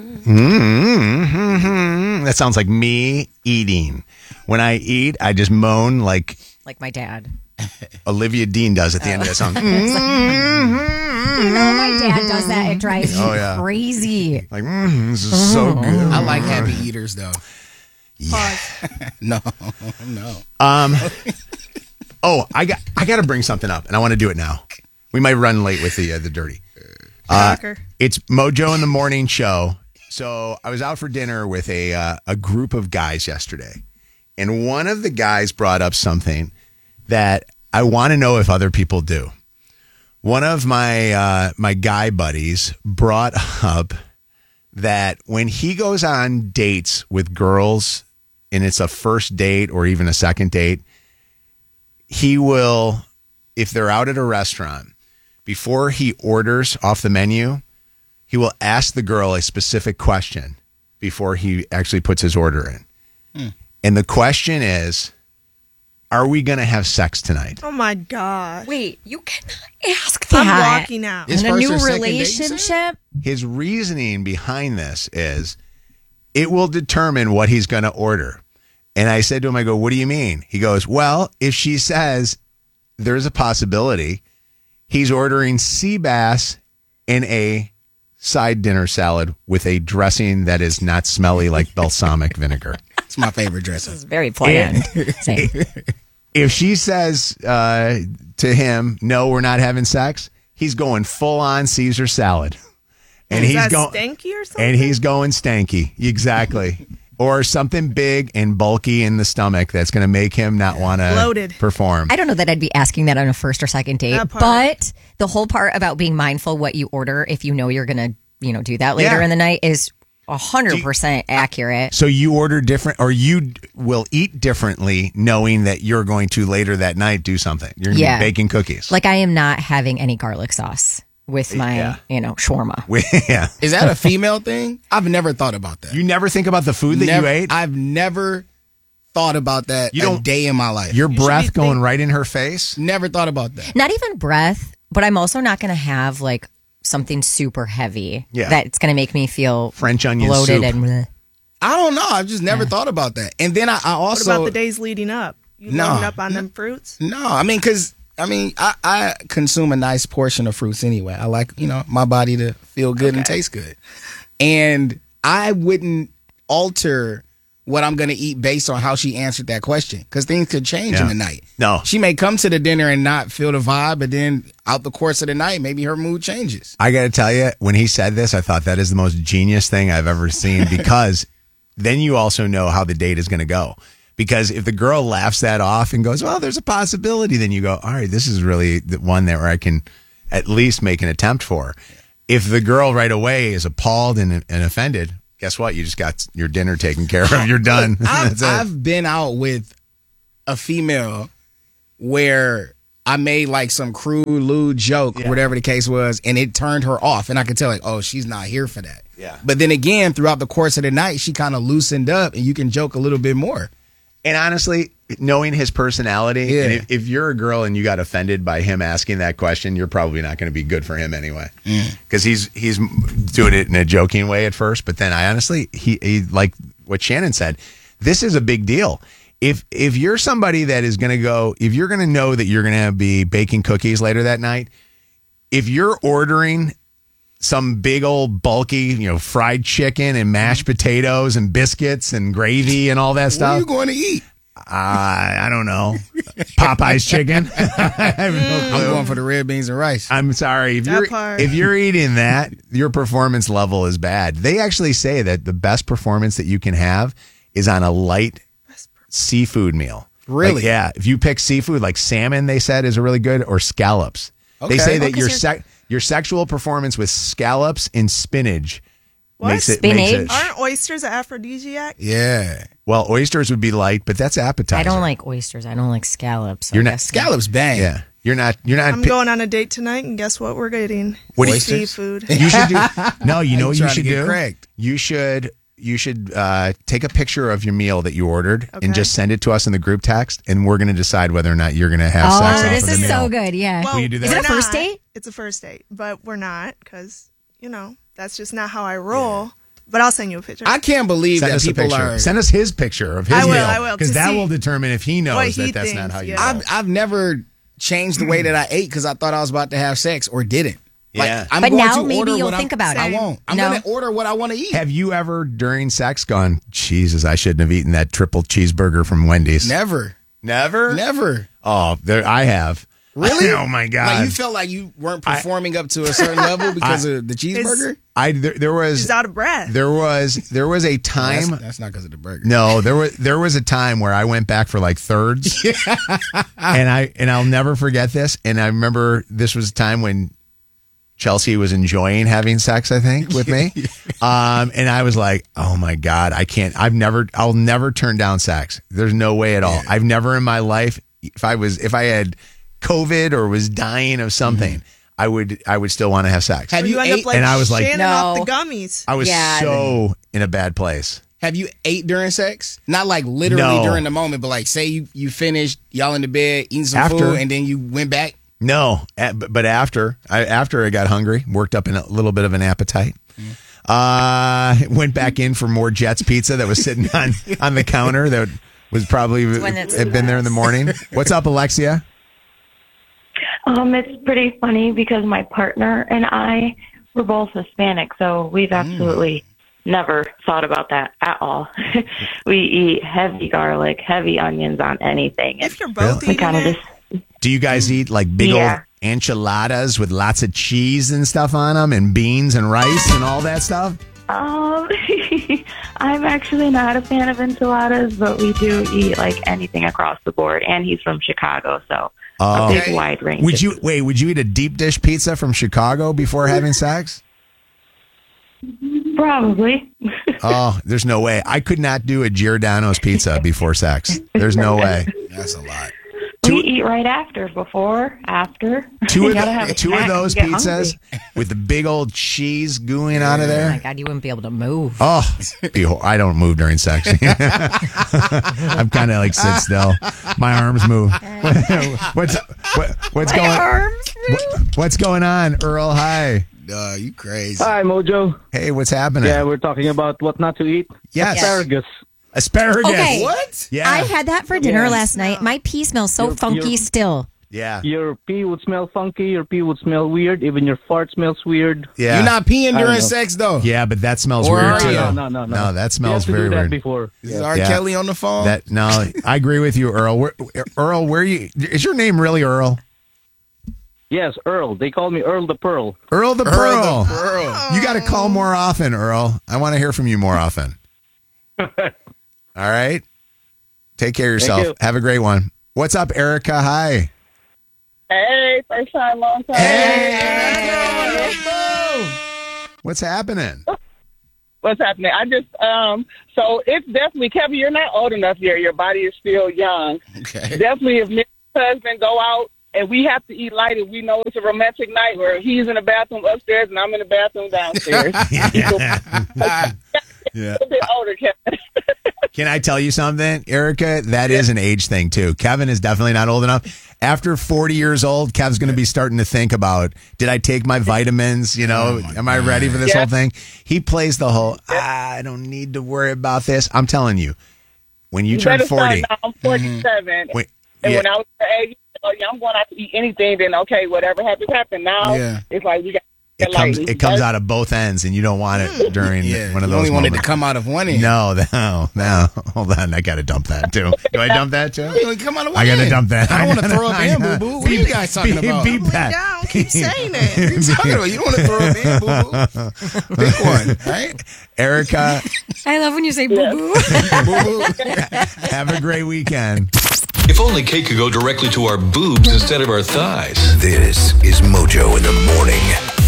That sounds like me eating. When I eat, I just moan like my dad. Olivia Dean does at the end of that song. You know, my dad does that. It drives me crazy. Like, this is so good. I like happy eaters, though. Yeah. No. Oh, I got to bring something up, and I want to do it now. We might run late with the dirty. It's Mojo in the Morning Show. So I was out for dinner with a group of guys yesterday, and one of the guys brought up something that I want to know if other people do. One of my guy buddies brought up that when he goes on dates with girls, and it's a first date or even a second date, he will, if they're out at a restaurant, before he orders off the menu, he will ask the girl a specific question before he actually puts his order in. And the question is, are we going to have sex tonight? Oh, my God. Wait, you cannot ask that. I'm walking out. His In a first new or second date, relationship? His reasoning behind this is it will determine what he's going to order. And I said to him, I go, what do you mean? He goes, well, if she says there's a possibility, he's ordering sea bass in a side dinner salad with a dressing that is not smelly like balsamic vinegar. It's my favorite dressing. It's very bland. Same. If she says to him, no, we're not having sex, he's going full on Caesar salad. And Is that stanky or something? And he's going stanky. Exactly. Or something big and bulky in the stomach that's going to make him not want to perform. I don't know that I'd be asking that on a first or second date, but the whole part about being mindful what you order if you know you're going to, do that later in the night is 100% accurate. So you order different, or you will eat differently knowing that you're going to later that night do something. You're going to be baking cookies. Like I am not having any garlic sauce with my, shawarma. Yeah. Is that a female thing? I've never thought about that. You never think about the food that you ate? I've never thought about that a day in my life. Your breath going right in her face? Never thought about that. Not even breath, but I'm also not going to have like something super heavy that's going to make me feel French onion bloated soup. and I don't know. I've just never thought about that. And then I also... What about the days leading up? You loading up on them fruits? No, I consume a nice portion of fruits anyway. I like, my body to feel good and taste good. And I wouldn't alter what I'm going to eat based on how she answered that question, because things could change in the night. No. She may come to the dinner and not feel the vibe, but then out the course of the night, maybe her mood changes. I got to tell you, when he said this, I thought that is the most genius thing I've ever seen, because then you also know how the date is going to go. Because if the girl laughs that off and goes, well, there's a possibility, then you go, all right, this is really the one that where I can at least make an attempt for. If the girl right away is appalled and offended, guess what? You just got your dinner taken care of. You're done. I've been out with a female where I made like some crude, lewd joke, or whatever the case was, and it turned her off. And I could tell, like, oh, she's not here for that. Yeah. But then again, throughout the course of the night, she kind of loosened up, and you can joke a little bit more. And honestly, knowing his personality, and if you're a girl and you got offended by him asking that question, you're probably not going to be good for him anyway. Because he's doing it in a joking way at first, but then he like what Shannon said, this is a big deal. If you're somebody that is going to go, if you're going to know that you're going to be baking cookies later that night, if you're ordering some big old bulky, fried chicken and mashed potatoes and biscuits and gravy and all that stuff. What are you going to eat? I don't know. Popeye's chicken. I have no clue. I'm going for the red beans and rice. I'm sorry. If you're eating that, your performance level is bad. They actually say that the best performance that you can have is on a light seafood meal. Really? Like, yeah. If you pick seafood, like salmon, they said is a really good, or scallops. Okay. They say that your sexual performance with scallops and spinach makes it. Aren't oysters an aphrodisiac? Yeah. Well, oysters would be light, but that's appetizer. I don't like oysters. I don't like scallops. You're not scallops bang. Yeah. You're not. I'm going on a date tonight, and guess what we're getting? Seafood. You should do. No, you know what you should do. Correct. You should take a picture of your meal that you ordered and just send it to us in the group text, and we're going to decide whether or not you're going to have sex off of the meal. Oh, this is so good. Yeah. Well, will you do that? Is it a first date? It's a first date, but we're not, because that's just not how I roll. Yeah. But I'll send you a picture. I can't believe that people are. Send us his picture of his meal. I will. Because that will determine if he knows he that's thinks, not how you yeah. I've never changed the way that I ate because I thought I was about to have sex or didn't. Yeah. I'm but going now to maybe order you'll what think about it. I won't. I'm going to order what I want to eat. Have you ever, during sex, gone, Jesus, I shouldn't have eaten that triple cheeseburger from Wendy's? Never. Never? Oh, I have. Really? Oh, my God. Like you felt like you weren't performing up to a certain level because of the cheeseburger? There was. He's out of breath. There was a time. That's not because of the burger. No, there was a time where I went back for like thirds, and I'll never forget this. And I remember this was a time when Chelsea was enjoying having sex, I think, with me, and I was like, oh my God, I can't. I'll never turn down sex. There's no way at all. Yeah. I've never in my life, if I had COVID or was dying of something. I would still want to have sex. Have you end up like and I was like, Shannon off the gummies? I was so in a bad place. Have you ate during sex? Not like literally during the moment, but like say you finished, y'all in the bed eating some food, and then you went back. No, but after I got hungry, worked up in a little bit of an appetite. Went back in for more Jets pizza that was sitting on the counter that was probably had been there in the morning. What's up, Alexia? It's pretty funny because my partner and I were both Hispanic, so we've absolutely never thought about that at all. We eat heavy garlic, heavy onions on anything. If you're both eating it. Do you guys eat like big old enchiladas with lots of cheese and stuff on them and beans and rice and all that stuff? I'm actually not a fan of enchiladas, but we do eat like anything across the board. And he's from Chicago, so a big wide range. Would you eat a deep dish pizza from Chicago before having sex? Probably. Oh, there's no way. I could not do a Giordano's pizza before sex. There's no way. That's a lot. We eat right after, before, after. Two of those pizzas with the big old cheese gooing out of there. Oh my God, you wouldn't be able to move. Oh, I don't move during sex. I'm kind of like sit still. My arms move. What's going on, Earl? Hi. You crazy. Hi, Mojo. Hey, what's happening? Yeah, we're talking about what not to eat. Yes. Asparagus. Okay. What? Yeah. I had that for dinner last night. My pee smells so funky still. Yeah. Your pee would smell funky. Your pee would smell weird. Even your fart smells weird. Yeah. You're not peeing during sex, though. Yeah, but that smells weird, too. No, that smells very weird. Before. Is R. Kelly on the phone? No, I agree with you, Earl. Earl, where you? Is your name really Earl? Yes, Earl. They call me Earl the Pearl. Earl the Pearl. You got to call more often, Earl. I want to hear from you more often. All right. Take care of yourself. Have a great one. What's up, Erica? Hi. Hey, first time, long time. Hey. What's happening? What's happening? I just, so it's definitely, Kevin, you're not old enough yet. Your body is still young. Okay. Definitely if me and my husband go out and we have to eat light and we know it's a romantic night where he's in the bathroom upstairs and I'm in the bathroom downstairs. Yeah. A bit older, Kevin. Can I tell you something, Erica? That is an age thing, too. Kevin is definitely not old enough. After 40 years old, Kev's going to be starting to think about, did I take my vitamins? You know, am I ready for this whole thing? He plays the whole, I don't need to worry about this. I'm telling you, when you turn 40. I'm 47. When I was the age, I'm going out to eat anything, then okay, whatever happens, happen. Now, it's like we got it comes out of both ends, and you don't want it during one of those. You only want moments. it to come out of one end. No. Hold on, I got to dump that too. Do I dump that too? Come out of one I got to end. dump that. I don't want to throw up in, boo boo. What are you guys talking about? Beep that. Down. Keep saying it. What are you talking about? You don't want to throw up in, boo boo. Big one, right? Erica. I love when you say boo boo. Boo boo. Have a great weekend. If only cake could go directly to our boobs instead of our thighs. This is Mojo in the morning.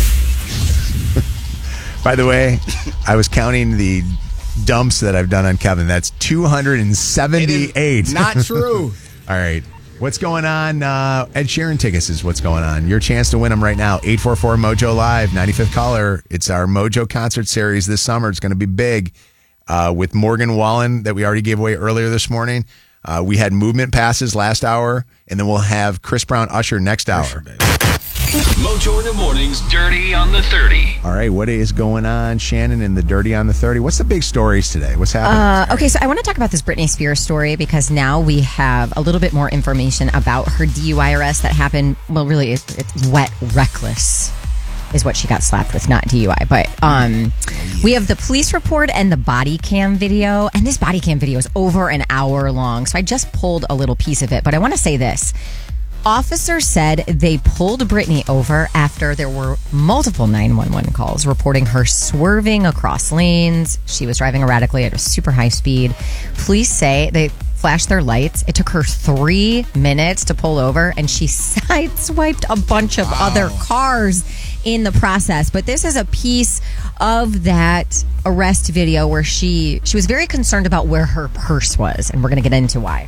By the way, I was counting the dumps that I've done on Kevin. That's 278. Not true. All right. What's going on? Ed Sheeran tickets is what's going on. Your chance to win them right now. 844 Mojo Live, 95th caller. It's our Mojo concert series this summer. It's going to be big with Morgan Wallen that we already gave away earlier this morning. We had movement passes last hour, and then we'll have Chris Brown Usher next hour. Mojo in the Morning's Dirty on the 30. All right, what is going on, Shannon, in the Dirty on the 30? What's the big stories today? What's happening? Okay, so I want to talk about this Britney Spears story because now we have a little bit more information about her DUI arrest that happened. Well, really, it's wet reckless is what she got slapped with, not DUI. But we have the police report and the body cam video. And this body cam video is over an hour long. So I just pulled a little piece of it. But I want to say this. Officers said they pulled Britney over after there were multiple 911 calls reporting her swerving across lanes. She was driving erratically at a super high speed. Police say they flashed their lights. It took her 3 minutes to pull over, and she sideswiped a bunch of other cars in the process. But this is a piece of that arrest video where she was very concerned about where her purse was, and we're going to get into why.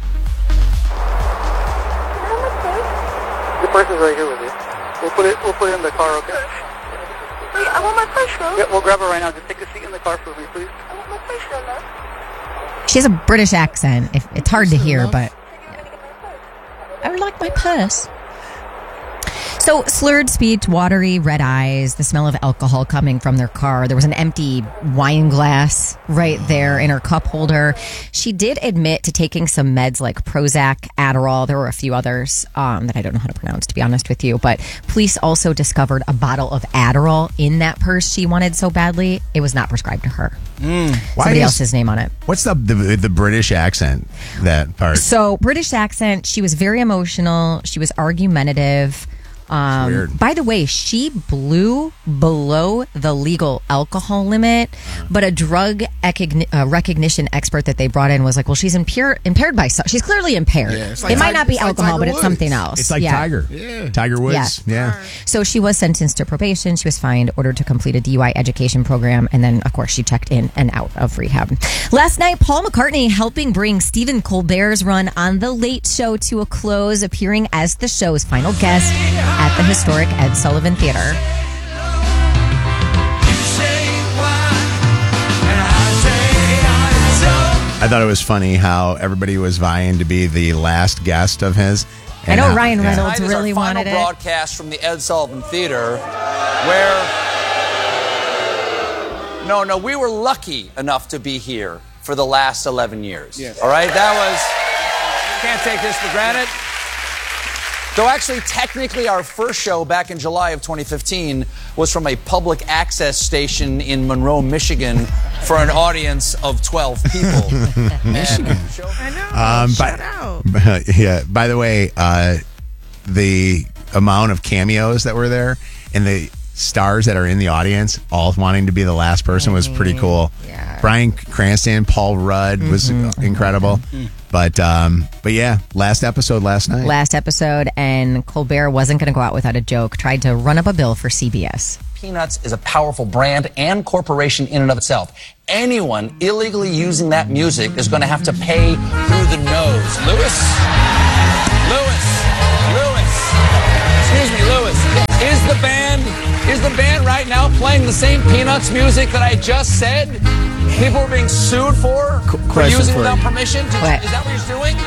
The purse is right here with you. We'll put it in the car, okay? Wait, I want my purse though. Yeah, we'll grab it right now. Just take a seat in the car for me, please. I want my purse though. She has a British accent. It's hard to hear, but I would like my purse. So, slurred speech, watery red eyes, the smell of alcohol coming from their car. There was an empty wine glass right there in her cup holder. She did admit to taking some meds like Prozac, Adderall. There were a few others that I don't know how to pronounce, to be honest with you. But police also discovered a bottle of Adderall in that purse she wanted so badly. It was not prescribed to her. Somebody else's name on it. What's the British accent, that part? So, British accent, she was very emotional. She was argumentative. Weird. By the way, she blew below the legal alcohol limit, but a drug recognition expert that they brought in was like, well, she's impaired by she's clearly impaired. Yeah, like it might not be alcohol, like but it's something else. It's like Tiger. Yeah. Tiger Woods. Yeah. So she was sentenced to probation. She was fined, ordered to complete a DUI education program, and then, of course, she checked in and out of rehab. Last night, Paul McCartney helping bring Stephen Colbert's run on The Late Show to a close, appearing as the show's final guest at the historic Ed Sullivan Theater. I thought it was funny how everybody was vying to be the last guest of his. I know Ryan Reynolds really wanted it. Broadcast from the Ed Sullivan Theater, where we were lucky enough to be here for the last 11 years. Yes. All right, can't take this for granted. Though actually, technically, our first show back in July of 2015 was from a public access station in Monroe, Michigan, for an audience of 12 people. Michigan. I know. Shout out. Yeah. By the way, the amount of cameos that were there and the stars that are in the audience, all wanting to be the last person, was pretty cool. Yeah. Bryan Cranston, Paul Rudd was incredible. But yeah, last episode last night. Last episode, and Colbert wasn't going to go out without a joke. Tried to run up a bill for CBS. Peanuts is a powerful brand and corporation in and of itself. Anyone illegally using that music is going to have to pay through the nose. Lewis. Excuse me, Lewis. Is the band right now playing the same Peanuts music that I just said? People are being sued for using without permission? Is that what he's doing?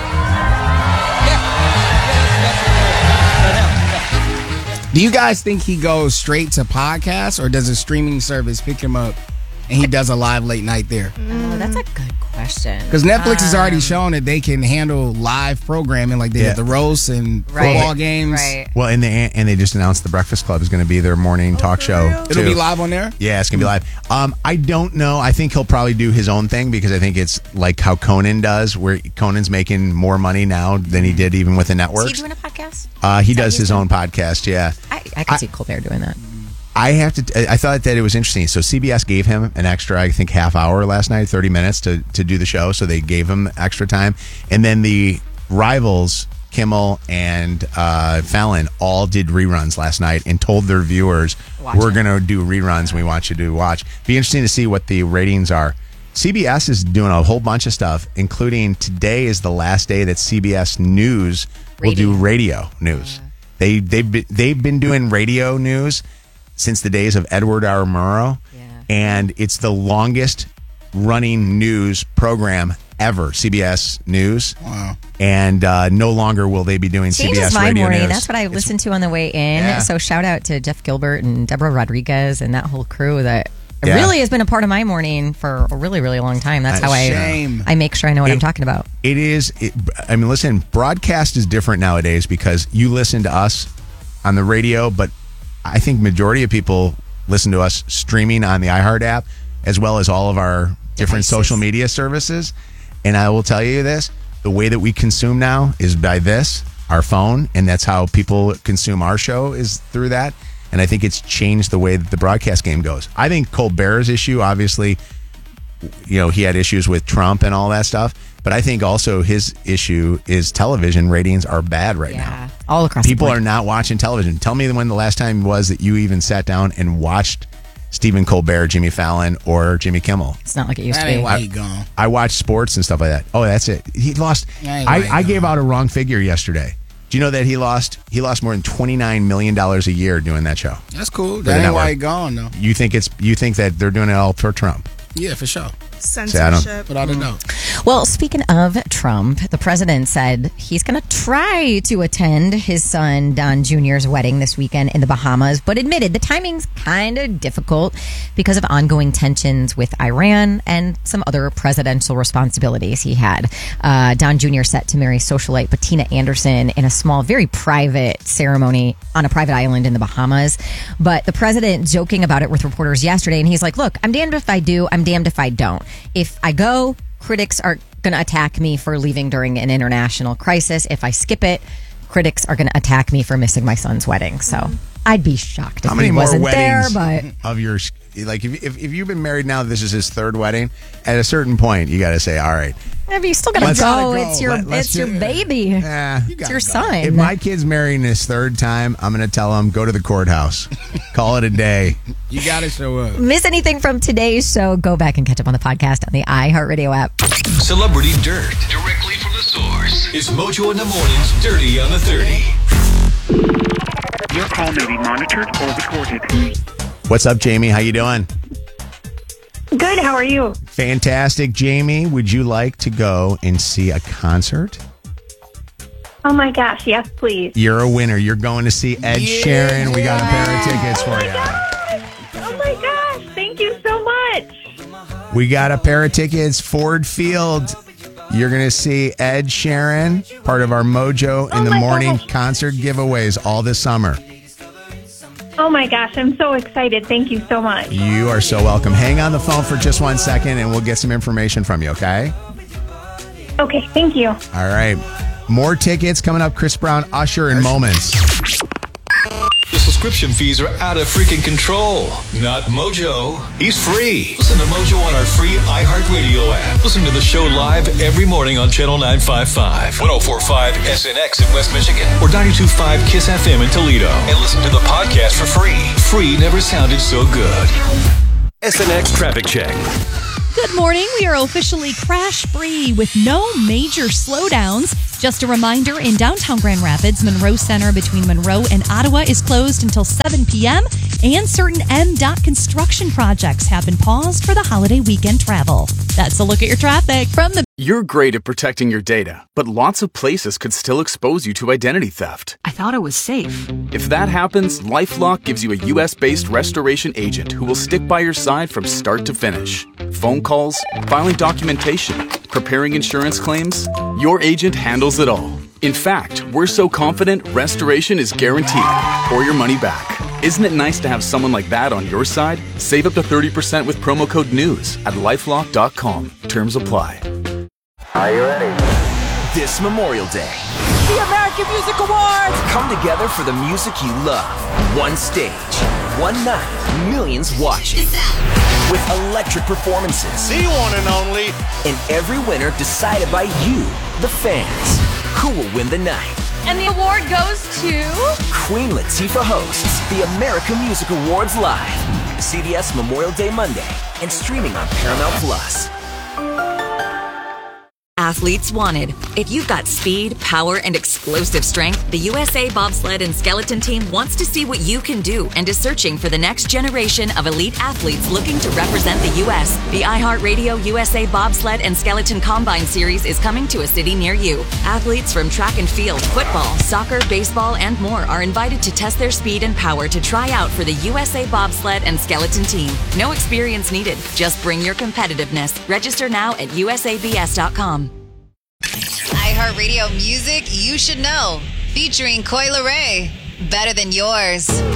Yeah. Do you guys think he goes straight to podcasts, or does a streaming service pick him up and he does a live late night there? Oh, that's a good question. Because Netflix has already shown that they can handle live programming, like they did the roasts and football games. Right. Well, and they just announced the Breakfast Club is going to be their morning talk show. It'll be live on there? Yeah, it's going to be live. I don't know. I think he'll probably do his own thing, because I think it's like how Conan does, where Conan's making more money now than he did even with the networks. Is he doing a podcast? He does his own podcast, yeah. I can see Colbert doing that. I thought that it was interesting. So CBS gave him an extra, I think, half hour last night, 30 minutes to do the show. So they gave him extra time. And then the rivals, Kimmel and Fallon, all did reruns last night and told their viewers, we're going to do reruns and we want you to watch. Be interesting to see what the ratings are. CBS is doing a whole bunch of stuff, including today is the last day that CBS News will do radio news. They've been doing radio news since the days of Edward R. Murrow, and it's the longest running news program forever CBS News. Wow. And no longer will they be doing Changes CBS my Radio morning. News. That's what I listened to on the way in. Yeah. So shout out to Jeff Gilbert and Deborah Rodriguez and that whole crew that Yeah. really has been a part of my morning for a really, really long time. That's how Shame. I make sure I know what I'm talking about. It is. I mean, listen, broadcast is different nowadays because you listen to us on the radio, but I think majority of people listen to us streaming on the iHeart app as well as all of our different social media services. And I will tell you this, the way that we consume now is by this, our phone, and that's how people consume our show is through that. And I think it's changed the way that the broadcast game goes. I think Colbert's issue, obviously, you know, he had issues with Trump and all that stuff. But I think also his issue is television ratings are bad right now. All across People the board. are not watching television. Tell me when the last time was that you even sat down and watched Stephen Colbert, Jimmy Fallon, or Jimmy Kimmel. It's not like it used That to be. ain't why he gone. I watch sports and stuff like that. Oh, that's it. He lost. That ain't why he I gave gone. out a wrong figure yesterday. Do you know that he lost more than $29 million a year doing that show? That's cool. the That ain't why network. he gone, though. You think that they're doing it all for Trump? Yeah, for sure. Censorship. Without a doubt. Well, speaking of Trump, the president said he's going to try to attend his son Don Jr.'s wedding this weekend in the Bahamas, but admitted the timing's kind of difficult because of ongoing tensions with Iran and some other presidential responsibilities he had. Don Jr. set to marry socialite Bettina Anderson in a small, very private ceremony on a private island in the Bahamas. But the president joking about it with reporters yesterday, and he's like, look, I'm damned if I do, I'm damned if I don't. If I go, critics are going to attack me for leaving during an international crisis. If I skip it, critics are going to attack me for missing my son's wedding. So I'd be shocked if How many he more wasn't there. weddings But of your, like, if you've been married now, this is his third wedding. At a certain point, you got to say, all right, I mean, you still got to Let's- go. Gotta go. It's your Let's it's your do- baby. It's your son. if my kid's marrying his third time, I'm going to tell him, go to the courthouse, call it a day. You got to show up. Miss anything from today's show, go back and catch up on the podcast on the iHeartRadio app. Celebrity Dirt. Directly from the source. It's Mojo in the Morning's Dirty on the 30. Your call may be monitored or recorded. What's up, Jamie? How you doing? Good, how are you? Fantastic, Jamie. Would you like to go and see a concert? Oh my gosh, yes, please. You're a winner. You're going to see Ed Sheeran. We got a pair of tickets for you. Oh my gosh, thank you so much. We got a pair of tickets, Ford Field. You're going to see Ed Sheeran, part of our Mojo in the Morning concert giveaways all this summer. Oh my gosh, I'm so excited. Thank you so much. You are so welcome. Hang on the phone for just 1 second and we'll get some information from you, okay? Okay, thank you. All right. More tickets coming up. Chris Brown, Usher in moments. The subscription fees are out of freaking control. Not Mojo. He's free. Listen to Mojo on our free iHeartRadio app. Listen to the show live every morning on Channel 955, 1045 SNX in West Michigan, or 92.5 KISS FM in Toledo. And listen to the podcast for free. Free never sounded so good. SNX Traffic Check. Good morning. We are officially crash-free with no major slowdowns. Just a reminder, in downtown Grand Rapids, Monroe Center between Monroe and Ottawa is closed until 7 p.m., and certain MDOT construction projects have been paused for the holiday weekend travel. That's a look at your traffic from the... You're great at protecting your data, but lots of places could still expose you to identity theft. I thought it was safe. If that happens, LifeLock gives you a U.S.-based restoration agent who will stick by your side from start to finish. Phone calls, filing documentation, preparing insurance claims, your agent handles it all. In fact, we're so confident restoration is guaranteed or your money back. Isn't it nice to have someone like that on your side? Save up to 30% with promo code NEWS at LifeLock.com. Terms apply. Are you ready? This Memorial Day, The American Music Awards! come together for the music you love. One stage, one night, millions watching. With electric performances. The one and only. And every winner decided by you, the fans. Who will win the night? And the award goes to... Queen Latifah hosts the American Music Awards live. CBS Memorial Day Monday and streaming on Paramount Plus. athletes wanted. If you've got speed, power, and explosive strength, the USA Bobsled and Skeleton Team wants to see what you can do and is searching for the next generation of elite athletes looking to represent the U.S. The iHeartRadio USA Bobsled and Skeleton Combine Series is coming to a city near you. Athletes from track and field, football, soccer, baseball, and more are invited to test their speed and power to try out for the USA Bobsled and Skeleton Team. No experience needed. Just bring your competitiveness. Register now at usabs.com. iHeartRadio music you should know. Featuring Coi Leray. Better Than Yours.